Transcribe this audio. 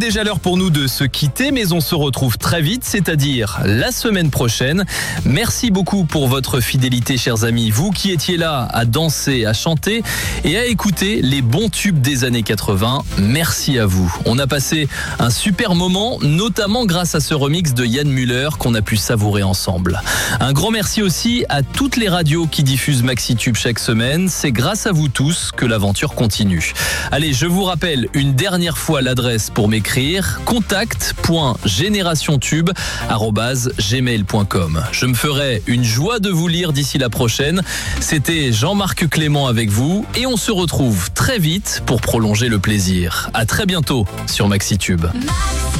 déjà l'heure pour nous de se quitter, mais on se retrouve très vite, c'est-à-dire la semaine prochaine. Merci beaucoup pour votre fidélité, chers amis. Vous qui étiez là à danser, à chanter et à écouter les bons tubes des années 80. Merci à vous. On a passé un super moment, notamment grâce à ce remix de Yann Müller qu'on a pu savourer ensemble. Un grand merci aussi à toutes les radios qui diffusent MaxiTube chaque semaine. C'est grâce à vous tous que l'aventure continue. Allez, je vous rappelle une dernière fois l'adresse pour m'écrire: contact.générationtube@gmail.com. Je me ferai une joie de vous lire d'ici la prochaine. C'était Jean-Marc Clément avec vous et on se retrouve très vite pour prolonger le plaisir. À très bientôt sur MaxiTube.